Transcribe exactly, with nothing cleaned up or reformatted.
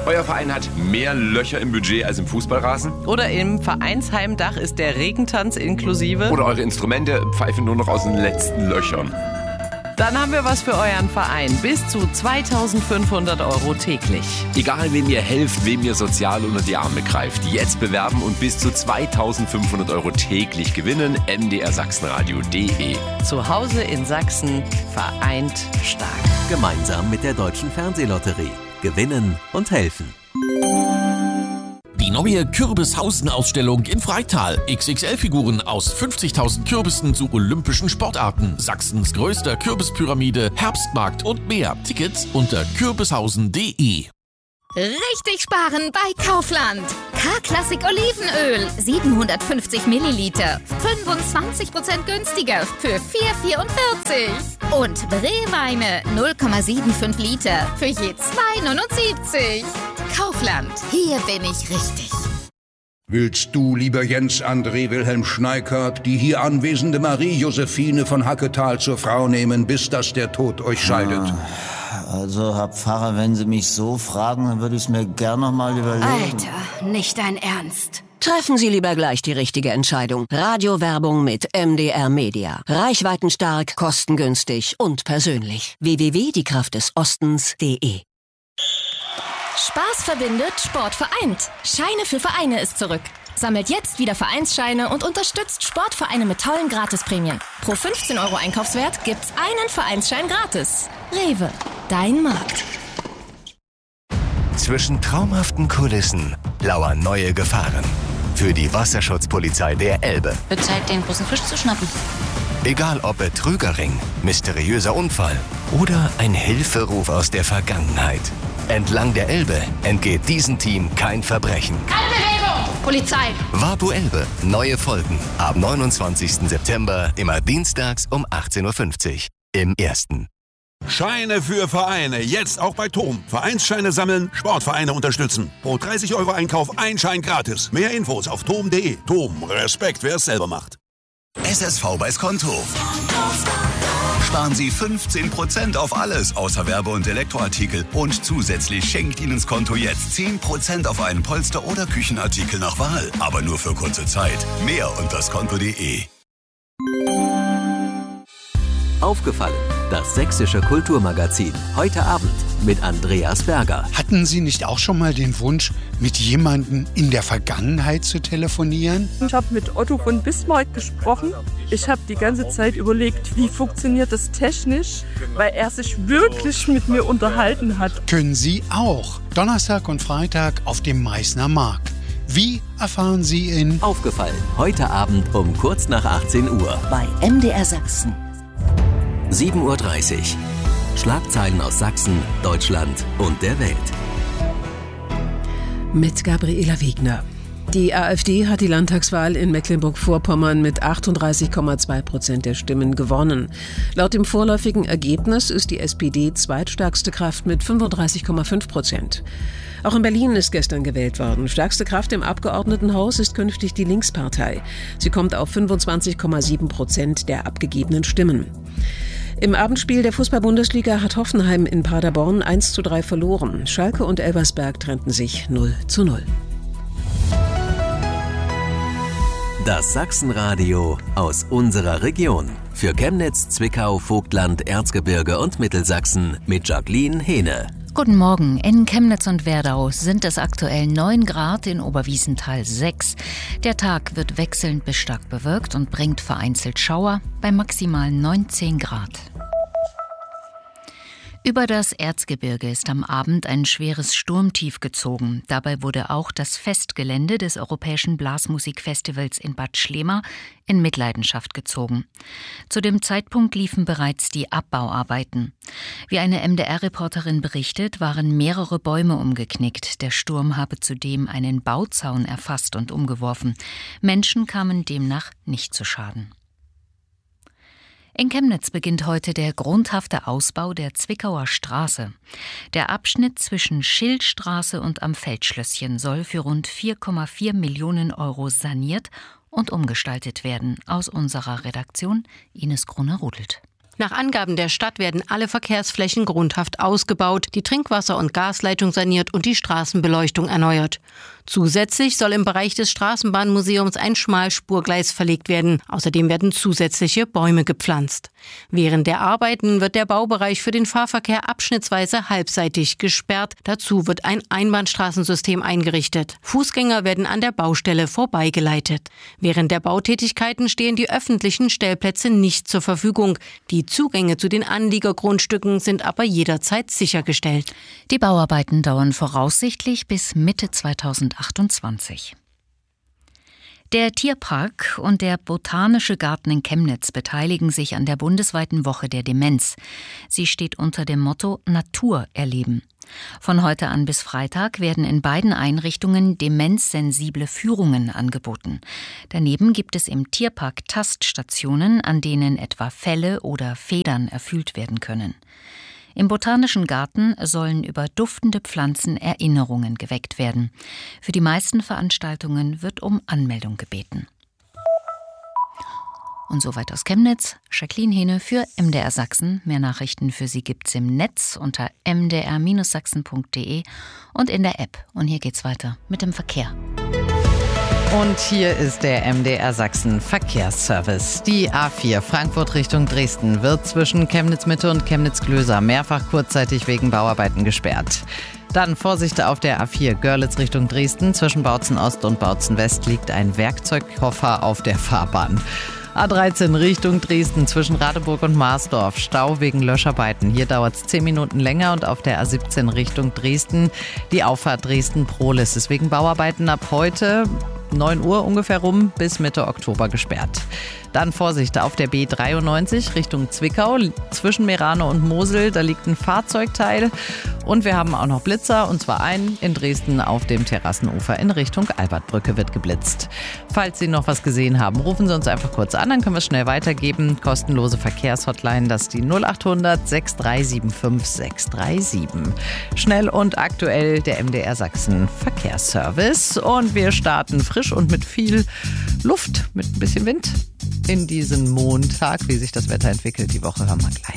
Euer Verein hat mehr Löcher im Budget als im Fußballrasen? Oder im Vereinsheimdach ist der Regentanz inklusive? Oder eure Instrumente pfeifen nur noch aus den letzten Löchern? Dann haben wir was für euren Verein. Bis zu zweitausendfünfhundert Euro täglich. Egal, wem ihr helft, wem ihr sozial unter die Arme greift. Jetzt bewerben und bis zu zweitausendfünfhundert Euro täglich gewinnen. m d r sachsenradio punkt d e. Zu Hause in Sachsen, vereint stark. Gemeinsam mit der Deutschen Fernsehlotterie. Gewinnen und helfen. Die neue Kürbishausen-Ausstellung in Freital. X X L-Figuren aus fünfzigtausend Kürbissen zu olympischen Sportarten. Sachsens größter Kürbispyramide, Herbstmarkt und mehr. Tickets unter kürbishausen punkt d e. Richtig sparen bei Kaufland. K-Klassik Olivenöl, siebenhundertfünfzig Milliliter, fünfundzwanzig Prozent günstiger für vier Euro vierundvierzig. Und Brewweine null Komma fünfundsiebzig Liter für je zwei Euro neunundsiebzig. Kaufland, hier bin ich richtig. Willst du, lieber Jens André Wilhelm Schneikert, die hier anwesende Marie Josephine von Hacketal zur Frau nehmen, bis dass der Tod euch scheidet? Also, Herr Pfarrer, wenn Sie mich so fragen, dann würde ich es mir gern noch mal überlegen. Alter, nicht dein Ernst. Treffen Sie lieber gleich die richtige Entscheidung. Radiowerbung mit M D R Media. Reichweitenstark, kostengünstig und persönlich. w w w punkt die kraft des ostens punkt d e. Spaß verbindet, Sport vereint. Scheine für Vereine ist zurück. Sammelt jetzt wieder Vereinsscheine und unterstützt Sportvereine mit tollen Gratisprämien. Pro fünfzehn Euro Einkaufswert gibt's einen Vereinsschein gratis. Rewe, dein Markt. Zwischen traumhaften Kulissen lauern neue Gefahren. Für die Wasserschutzpolizei der Elbe. Wird Zeit, den großen Fisch zu schnappen. Egal ob Betrügerring, mysteriöser Unfall oder ein Hilferuf aus der Vergangenheit. Entlang der Elbe entgeht diesem Team kein Verbrechen. Keine Bewegung! Polizei! Vapo Elbe. Neue Folgen. Ab neunundzwanzigsten September, immer dienstags um achtzehn Uhr fünfzig. Im Ersten. Scheine für Vereine. Jetzt auch bei T O M. Vereinsscheine sammeln, Sportvereine unterstützen. Pro dreißig Euro Einkauf ein Schein gratis. Mehr Infos auf tom punkt d e. T O M. Respekt, wer es selber macht. S S V bei's Konto. Sparen Sie fünfzehn Prozent auf alles, außer Werbe- und Elektroartikel. Und zusätzlich schenkt Ihnen das Konto jetzt zehn Prozent auf einen Polster- oder Küchenartikel nach Wahl. Aber nur für kurze Zeit. Mehr unter skonto punkt d e. Aufgefallen, das sächsische Kulturmagazin. Heute Abend mit Andreas Berger. Hatten Sie nicht auch schon mal den Wunsch, mit jemandem in der Vergangenheit zu telefonieren? Ich habe mit Otto von Bismarck gesprochen. Ich habe die ganze Zeit überlegt, wie funktioniert das technisch, weil er sich wirklich mit mir unterhalten hat. Können Sie auch. Donnerstag und Freitag auf dem Meißner Markt. Wie erfahren Sie in Aufgefallen, heute Abend um kurz nach achtzehn Uhr. Bei M D R Sachsen. sieben Uhr dreißig. Schlagzeilen aus Sachsen, Deutschland und der Welt. Mit Gabriela Wegner. Die AfD hat die Landtagswahl in Mecklenburg-Vorpommern mit achtunddreißig Komma zwei Prozent der Stimmen gewonnen. Laut dem vorläufigen Ergebnis ist die S P D zweitstärkste Kraft mit fünfunddreißig Komma fünf Prozent. Auch in Berlin ist gestern gewählt worden. Stärkste Kraft im Abgeordnetenhaus ist künftig die Linkspartei. Sie kommt auf fünfundzwanzig Komma sieben Prozent der abgegebenen Stimmen. Im Abendspiel der Fußball-Bundesliga hat Hoffenheim in Paderborn eins zu drei verloren. Schalke und Elversberg trennten sich null zu null. Das Sachsenradio aus unserer Region. Für Chemnitz, Zwickau, Vogtland, Erzgebirge und Mittelsachsen mit Jacqueline Hehne. Guten Morgen. In Chemnitz und Werdau sind es aktuell neun Grad, in Oberwiesenthal sechs. Der Tag wird wechselnd bis stark bewölkt und bringt vereinzelt Schauer bei maximal neunzehn Grad. Über das Erzgebirge ist am Abend ein schweres Sturmtief gezogen. Dabei wurde auch das Festgelände des Europäischen Blasmusikfestivals in Bad Schlema in Mitleidenschaft gezogen. Zu dem Zeitpunkt liefen bereits die Abbauarbeiten. Wie eine M D R-Reporterin berichtet, waren mehrere Bäume umgeknickt. Der Sturm habe zudem einen Bauzaun erfasst und umgeworfen. Menschen kamen demnach nicht zu Schaden. In Chemnitz beginnt heute der grundhafte Ausbau der Zwickauer Straße. Der Abschnitt zwischen Schildstraße und am Feldschlösschen soll für rund vier Komma vier Millionen Euro saniert und umgestaltet werden. Aus unserer Redaktion Ines Gruner-Rudelt. Nach Angaben der Stadt werden alle Verkehrsflächen grundhaft ausgebaut, die Trinkwasser- und Gasleitung saniert und die Straßenbeleuchtung erneuert. Zusätzlich soll im Bereich des Straßenbahnmuseums ein Schmalspurgleis verlegt werden. Außerdem werden zusätzliche Bäume gepflanzt. Während der Arbeiten wird der Baubereich für den Fahrverkehr abschnittsweise halbseitig gesperrt. Dazu wird ein Einbahnstraßensystem eingerichtet. Fußgänger werden an der Baustelle vorbeigeleitet. Während der Bautätigkeiten stehen die öffentlichen Stellplätze nicht zur Verfügung. Die Zugänge zu den Anliegergrundstücken sind aber jederzeit sichergestellt. Die Bauarbeiten dauern voraussichtlich bis Mitte zweitausendachtundzwanzig. Der Tierpark und der Botanische Garten in Chemnitz beteiligen sich an der bundesweiten Woche der Demenz. Sie steht unter dem Motto Natur erleben. Von heute an bis Freitag werden in beiden Einrichtungen demenzsensible Führungen angeboten. Daneben gibt es im Tierpark Taststationen, an denen etwa Felle oder Federn erfüllt werden können. Im Botanischen Garten sollen über duftende Pflanzen Erinnerungen geweckt werden. Für die meisten Veranstaltungen wird um Anmeldung gebeten. Und soweit aus Chemnitz, Jacqueline Hehne für M D R Sachsen. Mehr Nachrichten für Sie gibt's im Netz unter m d r Bindestrich sachsen punkt d e und in der App. Und hier geht's weiter mit dem Verkehr. Und hier ist der M D R Sachsen Verkehrsservice. Die A vier Frankfurt Richtung Dresden wird zwischen Chemnitz-Mitte und Chemnitz-Glöser mehrfach kurzzeitig wegen Bauarbeiten gesperrt. Dann Vorsicht auf der A vier Görlitz Richtung Dresden. Zwischen Bautzen Ost und Bautzen West liegt ein Werkzeugkoffer auf der Fahrbahn. A dreizehn Richtung Dresden zwischen Radeburg und Marsdorf. Stau wegen Löscharbeiten. Hier dauert es zehn Minuten länger und auf der A siebzehn Richtung Dresden die Auffahrt Dresden-Prohlis ist wegen Bauarbeiten ab heute neun Uhr ungefähr rum bis Mitte Oktober gesperrt. Dann Vorsicht auf der B dreiundneunzig Richtung Zwickau zwischen Merano und Mosel. Da liegt ein Fahrzeugteil. Und wir haben auch noch Blitzer, und zwar einen in Dresden auf dem Terrassenufer in Richtung Albertbrücke wird geblitzt. Falls Sie noch was gesehen haben, rufen Sie uns einfach kurz an, dann können wir es schnell weitergeben. Kostenlose Verkehrshotline, das ist die null acht hundert sechs drei sieben fünf sechs drei sieben. Schnell und aktuell der M D R Sachsen Verkehrsservice. Und wir starten frisch und mit viel Luft, mit ein bisschen Wind in diesen Montag. Wie sich das Wetter entwickelt, die Woche hören wir gleich.